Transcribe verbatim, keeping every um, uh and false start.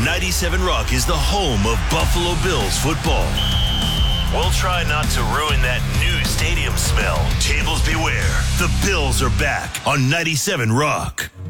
ninety-seven Rock is the home of Buffalo Bills football. We'll try not to ruin that new stadium smell. Tables beware. The Bills are back on ninety-seven Rock.